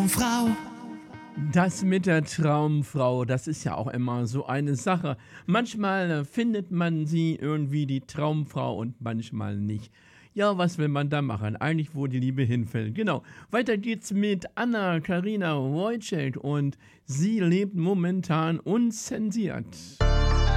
Traumfrau. Das mit der Traumfrau, das ist ja auch immer so eine Sache. Manchmal findet man sie irgendwie, die Traumfrau, und manchmal nicht. Ja, was will man da machen? Eigentlich, wo die Liebe hinfällt. Genau. Weiter geht's mit Anna-Karina Wojcik und sie lebt momentan unzensiert.